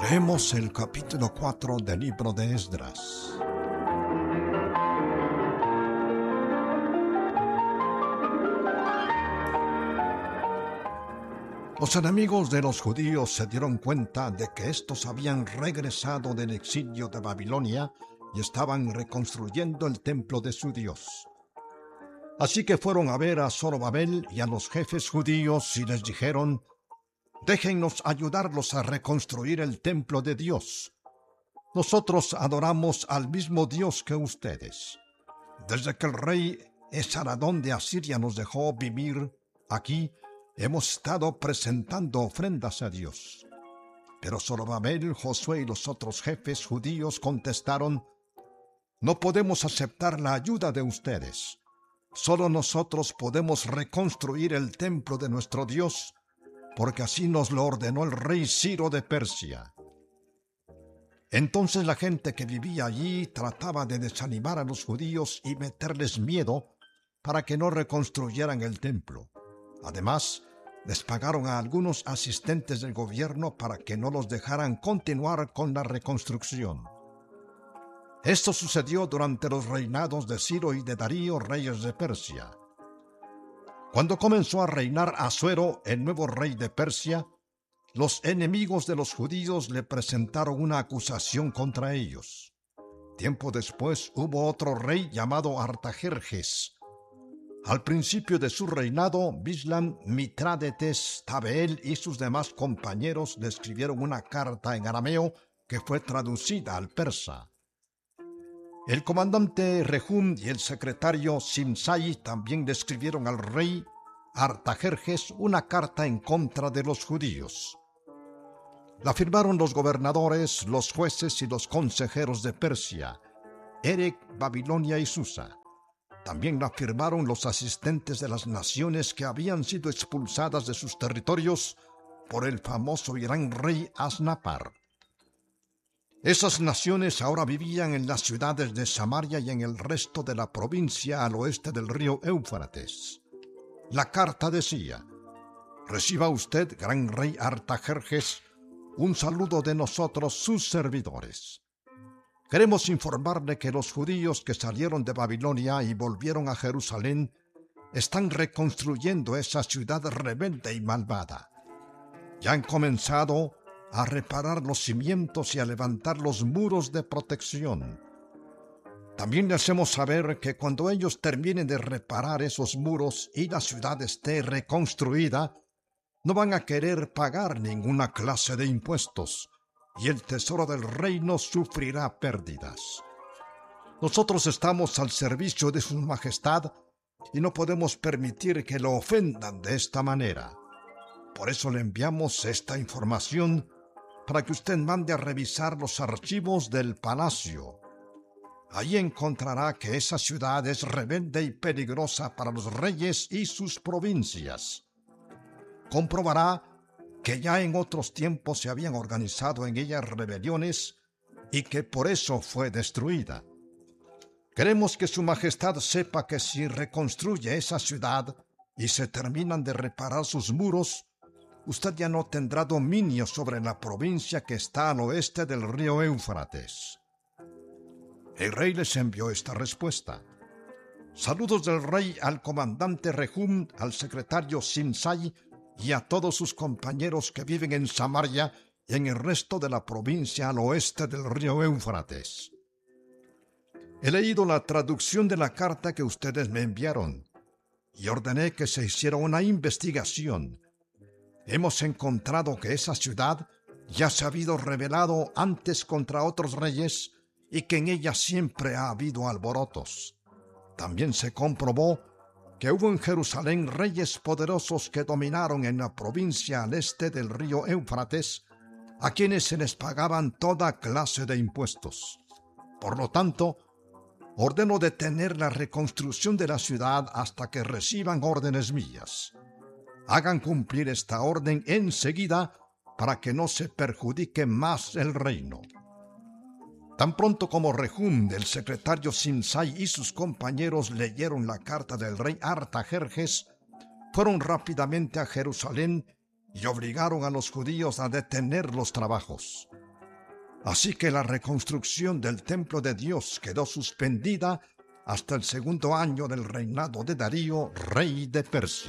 Leemos el capítulo 4 del libro de Esdras. Los enemigos de los judíos se dieron cuenta de que estos habían regresado del exilio de Babilonia y estaban reconstruyendo el templo de su Dios. Así que fueron a ver a Zorobabel y a los jefes judíos y les dijeron: «Déjennos ayudarlos a reconstruir el templo de Dios. Nosotros adoramos al mismo Dios que ustedes. Desde que el rey Esaradón de Asiria nos dejó vivir aquí, hemos estado presentando ofrendas a Dios». Pero Zorobabel, Josué y los otros jefes judíos contestaron: «No podemos aceptar la ayuda de ustedes. Solo nosotros podemos reconstruir el templo de nuestro Dios, porque así nos lo ordenó el rey Ciro de Persia». Entonces la gente que vivía allí trataba de desanimar a los judíos y meterles miedo para que no reconstruyeran el templo. Además, les pagaron a algunos asistentes del gobierno para que no los dejaran continuar con la reconstrucción. Esto sucedió durante los reinados de Ciro y de Darío, reyes de Persia. Cuando comenzó a reinar Asuero, el nuevo rey de Persia, los enemigos de los judíos le presentaron una acusación contra ellos. Tiempo después hubo otro rey llamado Artajerjes. Al principio de su reinado, Bislam, Mitrádates, Tabeel y sus demás compañeros le escribieron una carta en arameo que fue traducida al persa. El comandante Rehum y el secretario Simsai también le escribieron al rey Artajerjes una carta en contra de los judíos. La firmaron los gobernadores, los jueces y los consejeros de Persia, Erec, Babilonia y Susa. También la firmaron los asistentes de las naciones que habían sido expulsadas de sus territorios por el famoso y gran rey Asnapar. Esas naciones ahora vivían en las ciudades de Samaria y en el resto de la provincia al oeste del río Éufrates. La carta decía: «Reciba usted, gran rey Artajerjes, un saludo de nosotros, sus servidores. Queremos informarle que los judíos que salieron de Babilonia y volvieron a Jerusalén están reconstruyendo esa ciudad rebelde y malvada. Ya han comenzado a reparar los cimientos y a levantar los muros de protección. También le hacemos saber que cuando ellos terminen de reparar esos muros y la ciudad esté reconstruida, no van a querer pagar ninguna clase de impuestos, y el tesoro del reino sufrirá pérdidas. Nosotros estamos al servicio de su majestad y no podemos permitir que lo ofendan de esta manera. Por eso le enviamos esta información para que usted mande a revisar los archivos del palacio. Allí encontrará que esa ciudad es rebelde y peligrosa para los reyes y sus provincias. Comprobará que ya en otros tiempos se habían organizado en ella rebeliones y que por eso fue destruida. Queremos que su majestad sepa que si reconstruye esa ciudad y se terminan de reparar sus muros, usted ya no tendrá dominio sobre la provincia que está al oeste del río Éufrates». El rey les envió esta respuesta: «Saludos del rey al comandante Rehum, al secretario Simsai y a todos sus compañeros que viven en Samaria y en el resto de la provincia al oeste del río Éufrates. He leído la traducción de la carta que ustedes me enviaron y ordené que se hiciera una investigación. Hemos encontrado que esa ciudad ya se ha habido rebelado antes contra otros reyes y que en ella siempre ha habido alborotos. También se comprobó que hubo en Jerusalén reyes poderosos que dominaron en la provincia al este del río Éufrates, a quienes se les pagaban toda clase de impuestos. Por lo tanto, ordeno detener la reconstrucción de la ciudad hasta que reciban órdenes mías. Hagan cumplir esta orden enseguida para que no se perjudique más el reino». Tan pronto como Rehum, el secretario Simsai y sus compañeros leyeron la carta del rey Artajerjes, fueron rápidamente a Jerusalén y obligaron a los judíos a detener los trabajos. Así que la reconstrucción del templo de Dios quedó suspendida hasta el segundo año del reinado de Darío, rey de Persia.